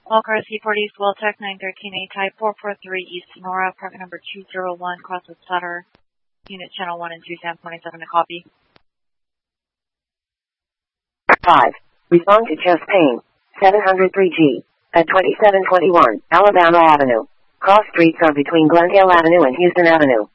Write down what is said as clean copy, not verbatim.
All cars C40 Swelltech 913A type 443 East Sonora, apartment number 201, Crossroads Sutter, unit channel 1 and 2, Sam 27 to copy. 5. Respond to Jess Payne, 703G, at 2721 Alabama Avenue. Cross streets are between Glendale Avenue and Houston Avenue.